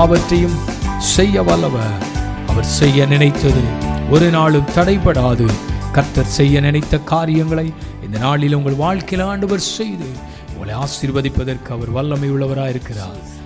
எல்லாவற்றையும் செய்ய வல்லவர். அவர் செய்ய நினைத்தது ஒரு நாளும் தடைபடாது. கர்த்தர் செய்ய நினைத்த காரியங்களை இந்த நாளில் உங்கள் வாழ்க்கையில் ஆண்டவர் செய்து உங்களை ஆசீர்வதிப்பதற்கு அவர் வல்லமை உள்ளவராக இருக்கிறார்.